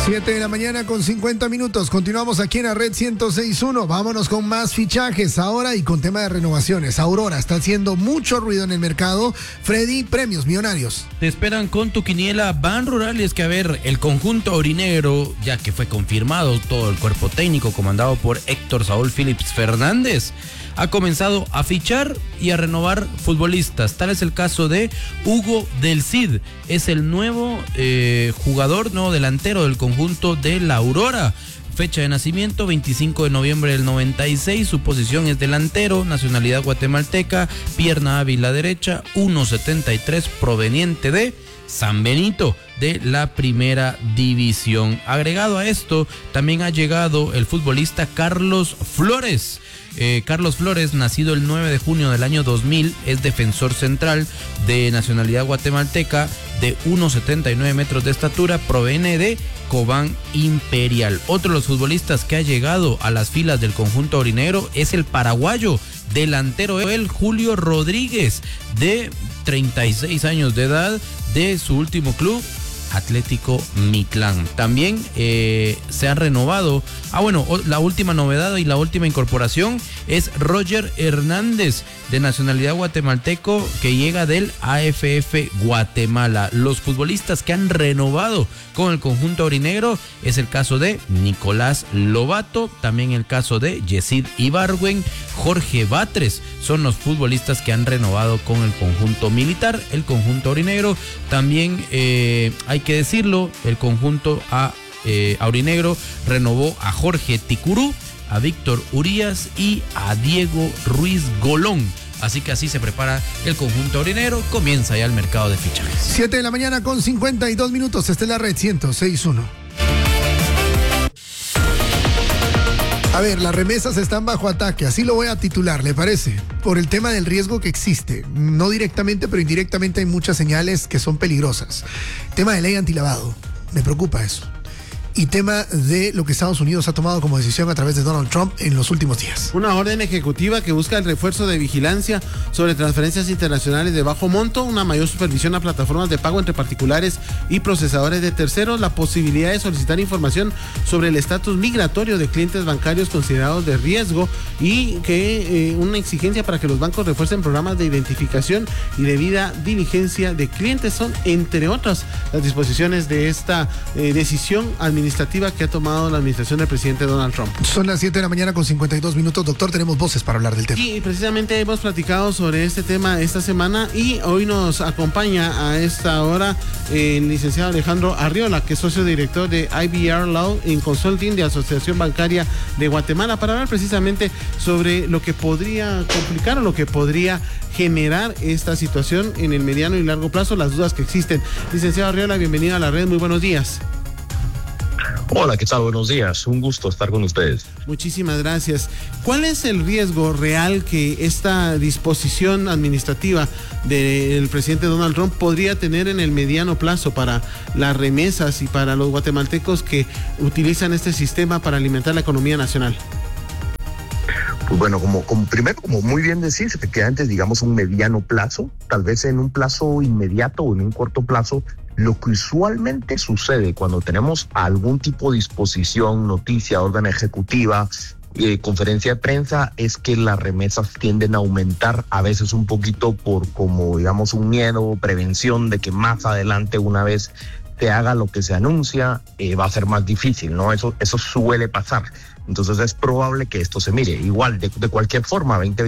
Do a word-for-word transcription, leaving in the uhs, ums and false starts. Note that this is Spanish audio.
siete de la mañana con cincuenta minutos. Continuamos aquí en la red ciento seis punto uno. Vámonos con más fichajes ahora y con tema de renovaciones. Aurora está haciendo mucho ruido en el mercado. Freddy, premios millonarios. Te esperan con tu quiniela Ban Rural. Y es que, a ver, el conjunto aurinegro, ya que fue confirmado todo el cuerpo técnico comandado por Héctor Saúl Phillips Fernández, ha comenzado a fichar y a renovar futbolistas. Tal es el caso de Hugo del Cid. Es el nuevo eh, jugador, nuevo delantero del conjunto de la Aurora. Fecha de nacimiento veinticinco de noviembre del noventa y seis. Su posición es delantero, nacionalidad guatemalteca, pierna hábil a derecha, uno setenta y tres, proveniente de San Benito, de la primera división. Agregado a esto, también ha llegado el futbolista Carlos Flores. Eh, Carlos Flores, nacido el nueve de junio del año dos mil, es defensor central de nacionalidad guatemalteca, de uno setenta y nueve metros de estatura, proviene de Cobán Imperial. Otro de los futbolistas que ha llegado a las filas del conjunto aurinegro es el paraguayo, delantero el Julio Rodríguez, de treinta y seis años de edad, de su último club, Atlético Mitlán. También eh, se ha renovado. Ah, bueno, la última novedad y la última incorporación es Roger Hernández, de nacionalidad guatemalteco, que llega del A F F Guatemala. Los futbolistas que han renovado con el conjunto aurinegro es el caso de Nicolás Lobato, también el caso de Yesid Ibargüen, Jorge Batres. Son los futbolistas que han renovado con el conjunto militar, el conjunto aurinegro. También eh, hay que decirlo, el conjunto a, eh, aurinegro renovó a Jorge Ticurú, a Víctor Urías y a Diego Ruiz Golón. Así que así se prepara el conjunto aurinegro. Comienza ya el mercado de fichajes. siete de la mañana con cincuenta y dos minutos. Esta es la red ciento seis punto uno. A ver, las remesas están bajo ataque, así lo voy a titular, ¿le parece? Por el tema del riesgo que existe. No directamente, pero indirectamente hay muchas señales que son peligrosas. Tema de ley antilavado, me preocupa eso. Y tema de lo que Estados Unidos ha tomado como decisión a través de Donald Trump en los últimos días. Una orden ejecutiva que busca el refuerzo de vigilancia sobre transferencias internacionales de bajo monto, una mayor supervisión a plataformas de pago entre particulares y procesadores de terceros, la posibilidad de solicitar información sobre el estatus migratorio de clientes bancarios considerados de riesgo y que eh, una exigencia para que los bancos refuercen programas de identificación y debida diligencia de clientes. Son, entre otras, las disposiciones de esta eh, decisión administrativa administrativa que ha tomado la administración del presidente Donald Trump. Son las siete de la mañana con cincuenta y dos minutos. Doctor, tenemos voces para hablar del tema. Y precisamente hemos platicado sobre este tema esta semana y hoy nos acompaña a esta hora el licenciado Alejandro Arriola, que es socio director de I B R Law en Consulting de Asociación Bancaria de Guatemala, para hablar precisamente sobre lo que podría complicar o lo que podría generar esta situación en el mediano y largo plazo, las dudas que existen. Licenciado Arriola, bienvenido a la red, muy buenos días. Hola, ¿qué tal? Buenos días. Un gusto estar con ustedes. Muchísimas gracias. ¿Cuál es el riesgo real que esta disposición administrativa del presidente Donald Trump podría tener en el mediano plazo para las remesas y para los guatemaltecos que utilizan este sistema para alimentar la economía nacional? Pues bueno, como, como primero, como muy bien decís, efectivamente, digamos un mediano plazo, tal vez en un plazo inmediato o en un corto plazo. Lo que usualmente sucede cuando tenemos algún tipo de disposición, noticia, órgano ejecutiva, eh, conferencia de prensa, es que las remesas tienden a aumentar, a veces un poquito por como digamos un miedo, prevención de que más adelante, una vez se haga lo que se anuncia, eh, va a ser más difícil, ¿no? Eso, eso suele pasar. Entonces es probable que esto se mire igual, de, de cualquier forma, veinte